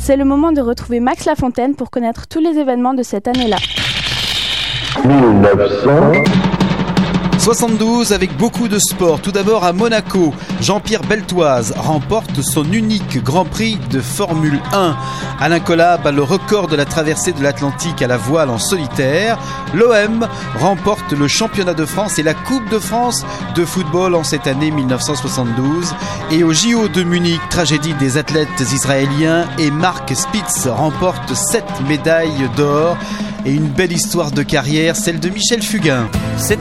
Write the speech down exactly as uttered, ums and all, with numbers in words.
C'est le moment de retrouver Max Lafontaine pour connaître tous les événements de cette année-là. dix-neuf cent soixante-douze avec beaucoup de sport. Tout d'abord à Monaco, Jean-Pierre Beltoise remporte son unique Grand Prix de Formule un. Alain Colas bat le record de la traversée de l'Atlantique à la voile en solitaire. L'O M remporte le championnat de France et la Coupe de France de football en cette année mille neuf cent soixante-douze. Et au J O de Munich, tragédie des athlètes israéliens et Mark Spitz remporte sept médailles d'or. Et une belle histoire de carrière, celle de Michel Fugain.